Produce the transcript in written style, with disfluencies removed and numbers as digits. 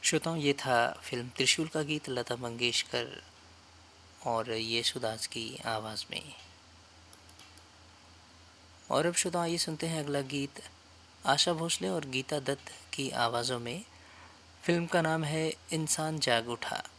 श्रोताओं, ये था फिल्म त्रिशूल का गीत लता मंगेशकर और येशुदास की आवाज़ में। और अब श्रोताओं, आइए सुनते हैं अगला गीत आशा भोसले और गीता दत्त की आवाज़ों में। फिल्म का नाम है इंसान जाग उठा।